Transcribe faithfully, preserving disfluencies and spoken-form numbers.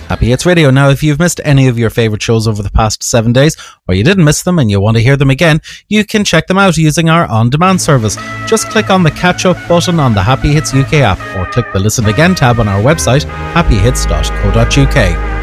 Happy Hits Radio. Now, if you've missed any of your favourite shows over the past seven days, or you didn't miss them and you want to hear them again, you can check them out using our on-demand service. Just click on the catch-up button on the Happy Hits U K app, or click the Listen Again tab on our website, happy hits dot co dot uk.